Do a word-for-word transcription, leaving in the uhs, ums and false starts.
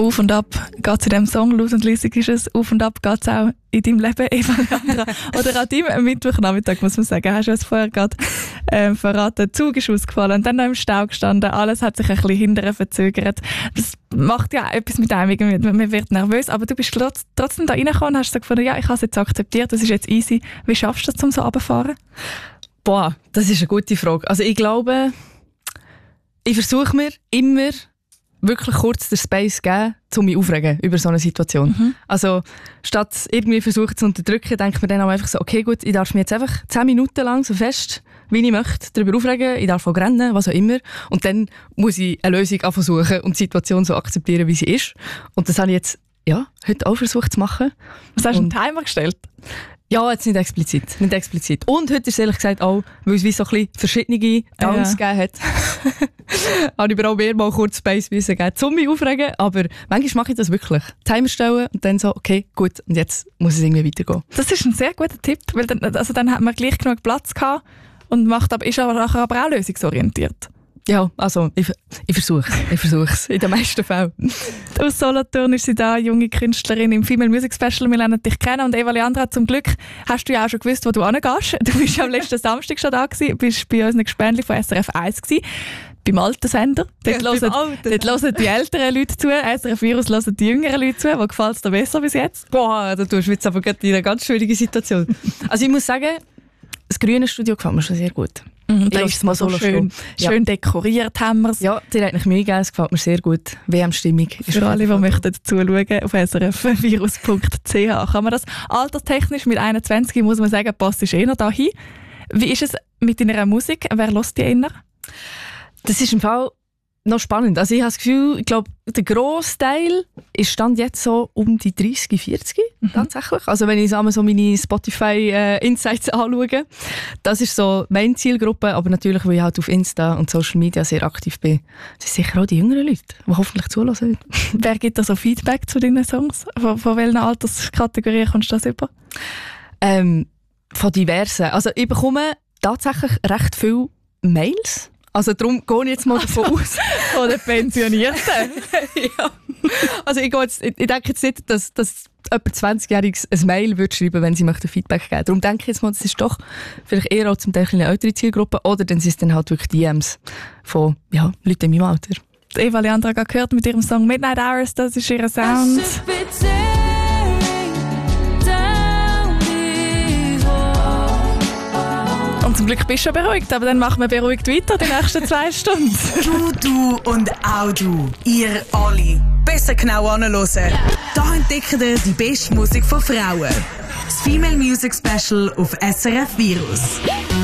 Auf und ab geht es in diesem Song, Los und Lissig ist es, auf und ab geht es auch in deinem Leben, Eva Leandra. Oder an deinem Mittwochnachmittag, muss man sagen, hast du es vorher gerade äh, verraten, der Zug ist ausgefallen und dann noch im Stau gestanden, alles hat sich ein bisschen hinterher verzögert. Das macht ja etwas mit einem, irgendwie. Man wird nervös, aber du bist trotz, trotzdem da reingekommen und hast so gefunden, ja, ich habe es jetzt akzeptiert, das ist jetzt easy. Wie schaffst du das, um so runterzufahren? Boah, das ist eine gute Frage. Also ich glaube, ich versuche mir immer wirklich kurz den Space geben, um mich aufregen über so eine Situation. Mhm. Also statt irgendwie versuchen zu unterdrücken, denkt man dann auch einfach so, okay gut, ich darf mich jetzt einfach zehn Minuten lang so fest, wie ich möchte, darüber aufregen, ich darf auch rennen, was auch immer. Und dann muss ich eine Lösung versuchen und die Situation so akzeptieren, wie sie ist. Und das habe ich jetzt ja, heute auch versucht zu machen. Was hast du einen und Timer gestellt? Ja, jetzt nicht explizit. Nicht explizit. Und heute ist ehrlich gesagt auch, weil es wie so ein bisschen verschiedene Downs ja. gegeben hat, habe ich mir auch mehrmals kurz Space gegeben, um mich aufregen. Aber manchmal mache ich das wirklich. Timer stellen und dann so, okay, gut, und jetzt muss es irgendwie weitergehen. Das ist ein sehr guter Tipp, weil dann, also dann hat man gleich genug Platz gehabt und macht, aber, ist aber nachher aber auch lösungsorientiert. Ja, also ich, ich versuche ich versuche es in den meisten Fällen. Aus Solothurn ist sie da, junge Künstlerin im Female Music Special. Wir lernen dich kennen. Und Eva Leandra, zum Glück hast du ja auch schon gewusst, wo du hingehst. Du bist am letzten Samstag schon da gewesen, bist bei unseren Gespendli von S R F eins gewesen. Beim alten Sender. Dort, ja, hören, dort hören die älteren Leute zu, S R F Virus hören die jüngeren Leute zu. Wo gefällt es dir besser bis jetzt? Boah, da tust du jetzt aber gerade in einer ganz schwierigen Situation. Also ich muss sagen, das grüne Studio gefällt mir schon sehr gut. Mhm, da ist es mal so schön, ja. schön dekoriert haben wir es. Ja, die hat mich Mühe gegeben, es gefällt mir sehr gut. W M-Stimmung. Für alle, die möchten zuschauen, auf s r f virus punkt c h kann man das alterstechnisch mit einundzwanzig, muss man sagen, passt ist eher da hin. Wie ist es mit deiner Musik? Wer hört die eher? Das ist im Fall noch spannend. Also ich habe das Gefühl, ich glaube, der Grossteil ist stand jetzt so um die dreißig, vierzig mhm. tatsächlich. Also wenn ich so meine Spotify-Insights äh, anschaue, das ist so meine Zielgruppe, aber natürlich, weil ich halt auf Insta und Social Media sehr aktiv bin, das sind sicher auch die jüngeren Leute, die hoffentlich zulassen. Wer gibt da so Feedback zu deinen Songs? Von, von welchen Alterskategorien kommst du das über? Ähm, von diversen. Also ich bekomme tatsächlich recht viele Mails. Also darum gehe ich jetzt mal davon also, aus. Von den Pensionierten. Ja. Also ich, jetzt, ich, ich denke jetzt nicht, dass, dass jemand zwanzigjähriges ein Mail würde schreiben, wenn sie möchte Feedback geben. Darum denke ich jetzt mal, das ist doch vielleicht eher auch zum Teil eine ältere Zielgruppe. Oder dann sind es dann halt wirklich D Ms von ja, Leuten in meinem Alter. Die Eva Leandra hat gehört mit ihrem Song Midnight Hours, das ist ihr Sound. Und zum Glück bist du schon beruhigt, aber dann machen wir beruhigt weiter die nächsten zwei Stunden. Du, du und auch du, ihr alle, besser genau anhören. Da entdeckt ihr die beste Musik von Frauen. Das Female Music Special auf S R F Virus.